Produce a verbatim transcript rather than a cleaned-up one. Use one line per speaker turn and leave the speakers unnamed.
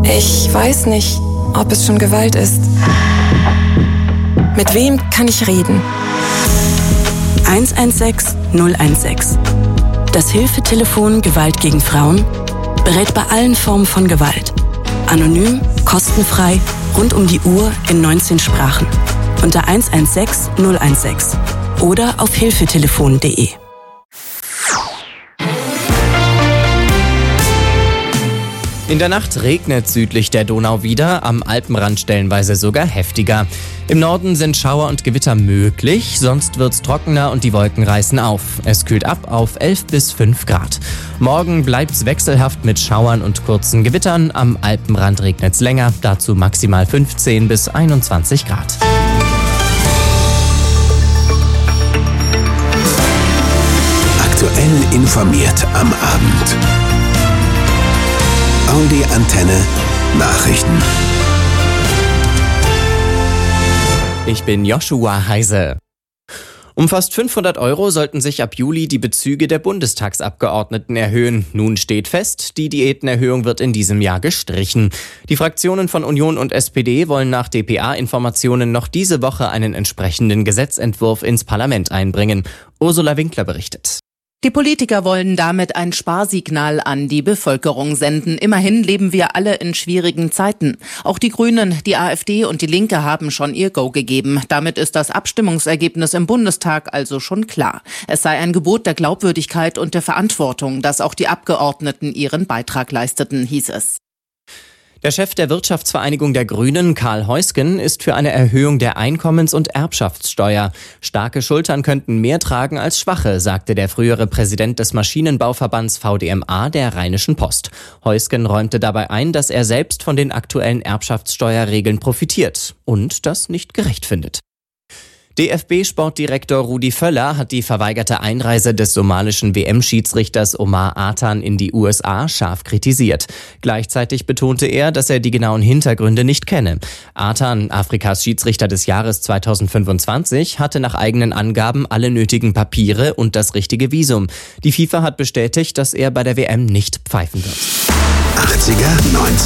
Ich weiß nicht, ob es schon Gewalt ist. Mit wem kann ich reden?
eins eins sechs null eins sechs. Das Hilfetelefon Gewalt gegen Frauen berät bei allen Formen von Gewalt. Anonym, kostenfrei, rund um die Uhr in neunzehn Sprachen. Unter eins eins sechs null eins sechs oder auf hilfetelefon punkt de.
In der Nacht regnet südlich der Donau wieder, am Alpenrand stellenweise sogar heftiger. Im Norden sind Schauer und Gewitter möglich, sonst wird's trockener und die Wolken reißen auf. Es kühlt ab auf elf bis fünf Grad. Morgen bleibt's wechselhaft mit Schauern und kurzen Gewittern. Am Alpenrand regnet's länger, dazu maximal fünfzehn bis einundzwanzig Grad.
Aktuell informiert am Abend. Audi Antenne Nachrichten.
Ich bin Joshua Heise. Um fast fünfhundert Euro sollten sich ab Juli die Bezüge der Bundestagsabgeordneten erhöhen. Nun steht fest, die Diätenerhöhung wird in diesem Jahr gestrichen. Die Fraktionen von Union und S P D wollen nach D P A-Informationen noch diese Woche einen entsprechenden Gesetzentwurf ins Parlament einbringen. Ursula Winkler berichtet.
Die Politiker wollen damit ein Sparsignal an die Bevölkerung senden. Immerhin leben wir alle in schwierigen Zeiten. Auch die Grünen, die AfD und die Linke haben schon ihr Go gegeben. Damit ist das Abstimmungsergebnis im Bundestag also schon klar. Es sei ein Gebot der Glaubwürdigkeit und der Verantwortung, dass auch die Abgeordneten ihren Beitrag leisteten, hieß es.
Der Chef der Wirtschaftsvereinigung der Grünen, Karl Heusgen, ist für eine Erhöhung der Einkommens- und Erbschaftssteuer. Starke Schultern könnten mehr tragen als schwache, sagte der frühere Präsident des Maschinenbauverbands V D M A der Rheinischen Post. Heusgen räumte dabei ein, dass er selbst von den aktuellen Erbschaftssteuerregeln profitiert und das nicht gerecht findet. D F B-Sportdirektor Rudi Völler hat die verweigerte Einreise des somalischen W M-Schiedsrichters Omar Atan in die U S A scharf kritisiert. Gleichzeitig betonte er, dass er die genauen Hintergründe nicht kenne. Atan, Afrikas Schiedsrichter des Jahres zweitausendfünfundzwanzig, hatte nach eigenen Angaben alle nötigen Papiere und das richtige Visum. Die FIFA hat bestätigt, dass er bei der W M nicht pfeifen wird.
achtziger, neunziger